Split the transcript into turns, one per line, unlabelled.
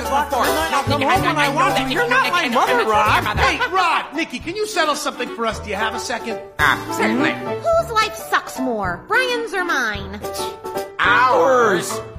o'clock in the night. I'll come home when I want to. You're not my mother, Rod.
Hey, Rod, Nikki, can you settle something for us? Do you have a second?
Certainly. Whose life sucks more, Brian's or mine?
Ours.